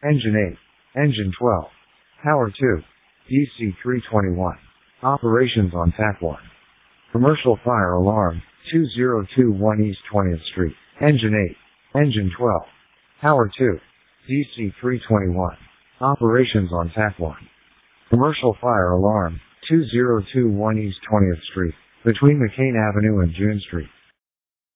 Engine 8. Engine 12. Power 2. DC 321. Operations on TAC 1. Commercial fire alarm, 2021 East 20th Street. Engine 8. Engine 12. Power 2. DC 321. Operations on TAC 1. Commercial fire alarm, 2021 East 20th Street, between McCain Avenue and June Street.